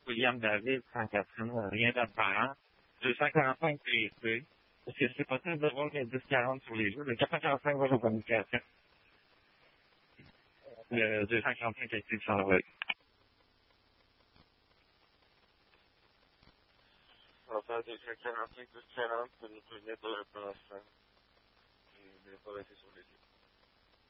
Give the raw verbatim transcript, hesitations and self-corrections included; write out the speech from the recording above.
William David, Sainte-Catherine, rien d'apparent. deux cent quarante-cinq P C. Est-ce que c'est possible de voir le dix quarante sur les jeux? Le quatre cent quarante-cinq va aux communications. Le deux cent quarante-cinq actif sur le on va faire deux cent quarante-cinq, dix quarante pour nous prévenir de l'instant. Je ne vais pas laisser sur les jeux.